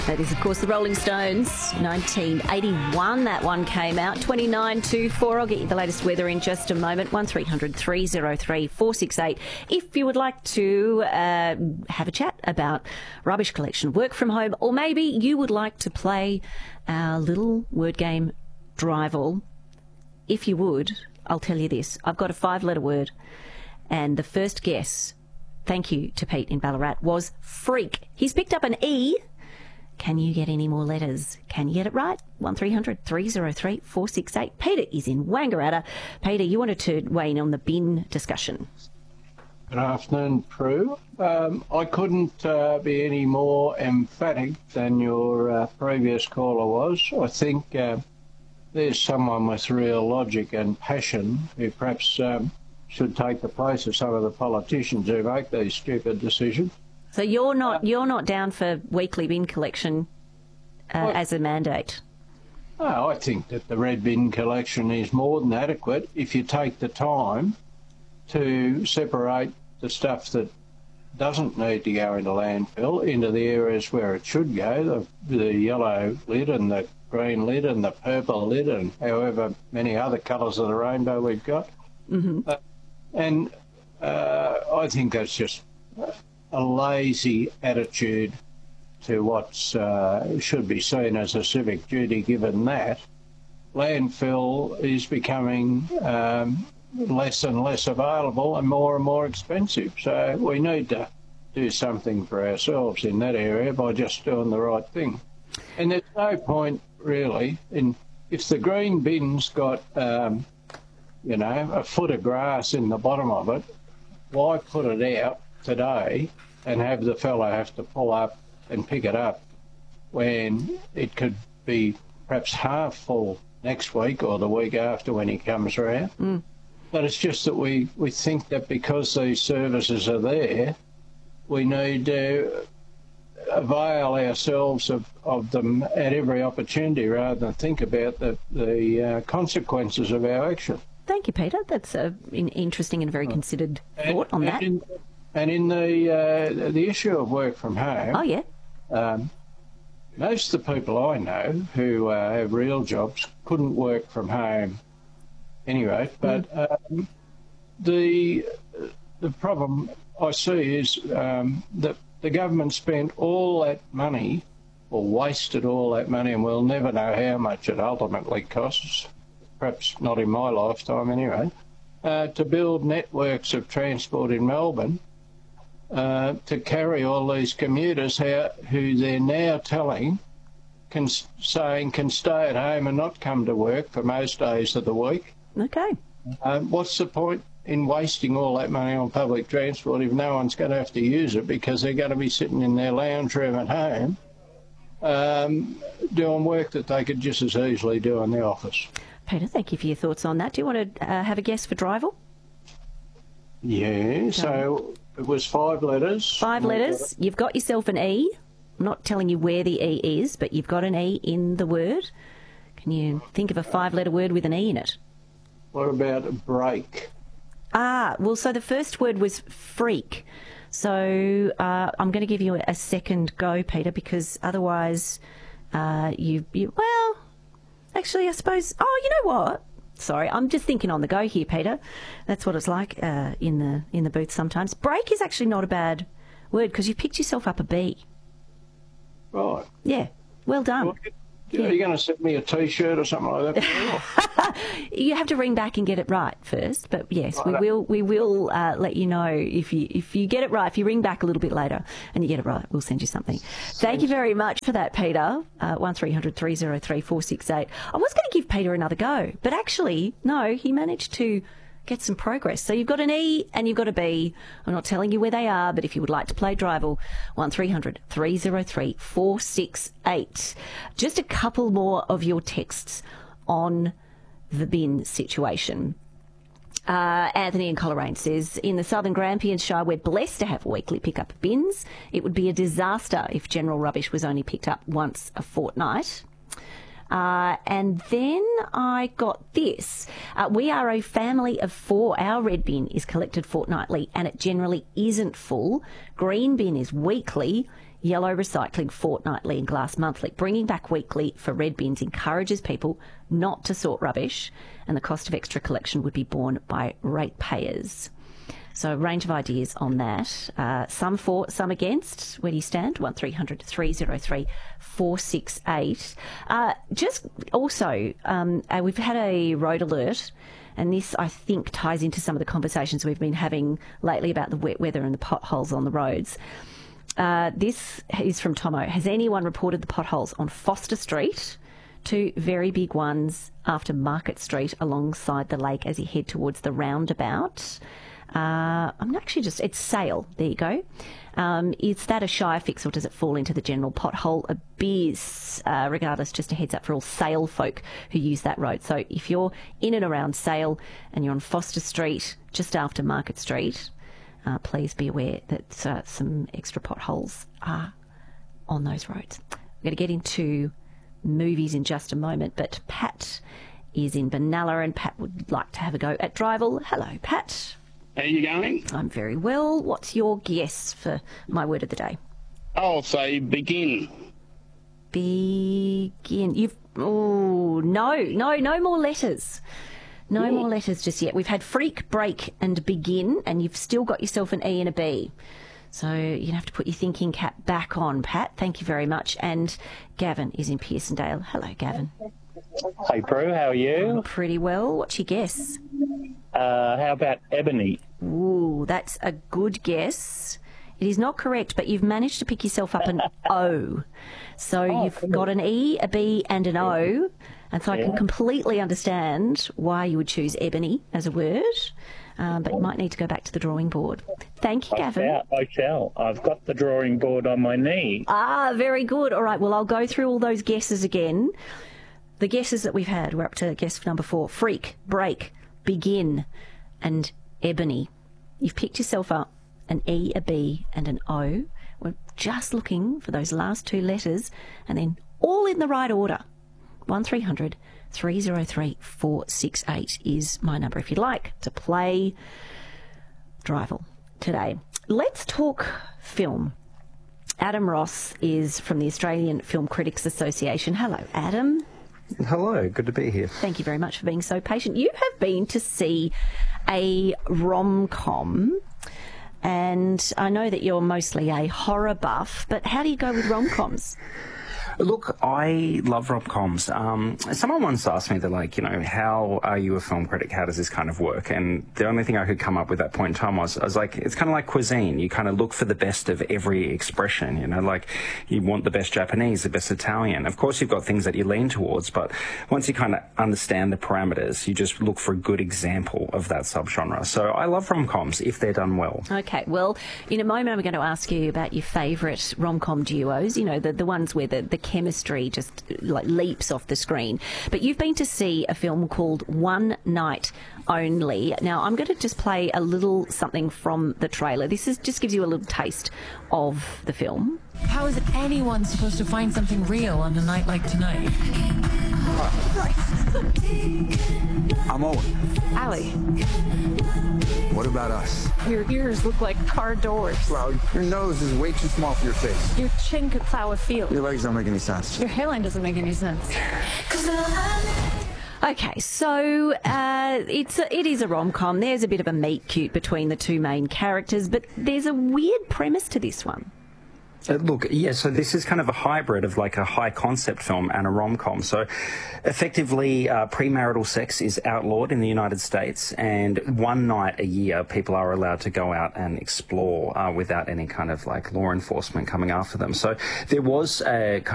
That is, of course, the Rolling Stones, 1981. That one came out, 2924. I'll get you the latest weather in just a moment. 1300 303 468. If you would like to have a chat about rubbish collection, work from home, or maybe you would like to play our little word game, Drival. If you would, I'll tell you this. I've got a 5-letter word, and the first guess, thank you to Pete in Ballarat, was freak. He's picked up an E. Can you get any more letters? Can you get it right? 1300 303 468. Peter is in Wangaratta. Peter, you wanted to weigh in on the bin discussion. Good afternoon, Prue. I couldn't be any more emphatic than your previous caller was. I think there's someone with real logic and passion who perhaps should take the place of some of the politicians who make these stupid decisions. So you're not down for weekly bin collection as a mandate? No, I think that the red bin collection is more than adequate if you take the time to separate the stuff that doesn't need to go into landfill into the areas where it should go, the yellow lid and the green lid and the purple lid and however many other colours of the rainbow we've got. Mm-hmm. I think that's just a lazy attitude to what should be seen as a civic duty, given that landfill is becoming less and less available and more expensive. So we need to do something for ourselves in that area by just doing the right thing. And there's no point really in, if the green bin's got a foot of grass in the bottom of it, why put it out today and have the fellow have to pull up and pick it up when it could be perhaps half full next week or the week after when he comes around. Mm. But it's just that we think that because these services are there, we need to avail ourselves of them at every opportunity rather than think about the consequences of our action. Thank you, Peter. That's an interesting and very considered thought on that. And in the issue of work from home, oh yeah, most of the people I know who have real jobs couldn't work from home anyway. But the problem I see is that the government spent all that money, or wasted all that money, and we'll never know how much it ultimately costs. Perhaps not in my lifetime anyway, to build networks of transport in Melbourne to carry all these commuters who they're now telling can stay at home and not come to work for most days of the week. Okay. What's the point in wasting all that money on public transport if no one's going to have to use it because they're going to be sitting in their lounge room at home doing work that they could just as easily do in the office? Peter, thank you for your thoughts on that. Do you want to have a guess for Drival? Yeah, so it was 5 letters. 5 letters. You've got yourself an E. I'm not telling you where the E is, but you've got an E in the word. Can you think of a 5-letter word with an E in it? What about break? Well, so the first word was freak. So I'm going to give you a second go, Peter, because otherwise well... Actually, I suppose... Oh, you know what? Sorry, I'm just thinking on the go here, Peter. That's what it's like in the booth sometimes. Break is actually not a bad word because you picked yourself up a B. Right. Yeah. Well done. Well, are you going to send me a T-shirt or something like that? You have to ring back and get it right first. But yes, we will let you know if you get it right. If you ring back a little bit later and you get it right, we'll send you something. Thank you very much for that, Peter. 1300 303 468. I was going to give Peter another go, but actually, no, he managed to get some progress. So you've got an E and you've got a B. I'm not telling you where they are, but if you would like to play Drival, 1300 303 468. Just a couple more of your texts on the bin situation. Anthony in Coleraine says, in the Southern Grampians Shire, we're blessed to have weekly pickup of bins. It would be a disaster if general rubbish was only picked up once a fortnight. And then I got this. We are a family of 4. Our red bin is collected fortnightly and it generally isn't full. Green bin is weekly. yellow recycling fortnightly and glass monthly. Bringing back weekly for red bins encourages people not to sort rubbish, and the cost of extra collection would be borne by ratepayers. So a range of ideas on that. Some for, some against. Where do you stand? 1300 303 468. Just also, we've had a road alert, and this, I think, ties into some of the conversations we've been having lately about the wet weather and the potholes on the roads. This is from Tomo. Has anyone reported the potholes on Foster Street? Two very big ones after Market Street alongside the lake as you head towards the roundabout. I'm actually just, it's Sale. There you go. Is that a Shire fix, or does it fall into the general pothole abyss? Regardless, just a heads up for all Sale folk who use that road. So if you're in and around Sale and you're on Foster Street, just after Market Street, please be aware that some extra potholes are on those roads. We're going to get into movies in just a moment, but Pat is in Benalla, and Pat would like to have a go at Drival. Hello, Pat. How are you going? I'm very well. What's your guess for my word of the day? I'll say begin. Begin. No more letters. No more letters just yet. We've had freak, break and begin, and you've still got yourself an E and a B. So you have to put your thinking cap back on, Pat. Thank you very much. And Gavin is in Pearsondale. Hello, Gavin. Hey, Prue, how are you? Pretty well. What's your guess? How about ebony? Ooh, that's a good guess. It is not correct, but you've managed to pick yourself up an O. So you've got an E, a B and an O. And so I can completely understand why you would choose ebony as a word. But you might need to go back to the drawing board. Thank you, Gavin. I shall. I've got the drawing board on my knee. Ah, very good. All right, well, I'll go through all those guesses again. The guesses that we've had, we're up to guess number 4. Freak, break, begin, and ebony. You've picked yourself up an E, a B, and an O. We're just looking for those last 2 letters, and then all in the right order. 1300 303 468 is my number if you'd like to play Drival today. Let's talk film. Adam Ross is from the Australian Film Critics Association. Hello, Adam. Hello, good to be here. Thank you very much for being so patient. You have been to see a rom-com, and I know that you're mostly a horror buff, but how do you go with rom-coms? Look, I love rom-coms. Someone once asked me, they're like, how are you a film critic? How does this kind of work? And the only thing I could come up with at that point in time was, I was like, it's kind of like cuisine. You kind of look for the best of every expression, like you want the best Japanese, the best Italian. Of course, you've got things that you lean towards, but once you kind of understand the parameters, you just look for a good example of that subgenre. So I love rom-coms if they're done well. Okay, well, in a moment, I'm going to ask you about your favourite rom-com duos, the ones where the chemistry just like leaps off the screen. But you've been to see a film called One Night Only. Now, I'm going to just play a little something from the trailer. This just gives you a little taste of the film. How is anyone supposed to find something real on a night like tonight? I'm Owen. Allie. What about us? Your ears look like car doors. Well, your nose is way too small for your face. Your chin could plow a field. Your legs don't make any sense. Your hairline doesn't make any sense. Okay, so it is a rom-com. There's a bit of a meet cute between the 2 main characters, but there's a weird premise to this one. So this is kind of a hybrid of like a high concept film and a rom-com. So effectively, premarital sex is outlawed in the United States, and one night a year people are allowed to go out and explore without any kind of like law enforcement coming after them. So there was a kind